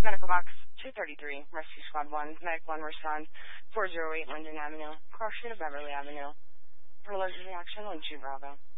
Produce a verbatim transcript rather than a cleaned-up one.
Medical Box two thirty-three, Rescue Squad one, Medic one, respond, four oh eight Linden Avenue, cross street of Beverly Avenue. For allergic reaction, Link two Bravo.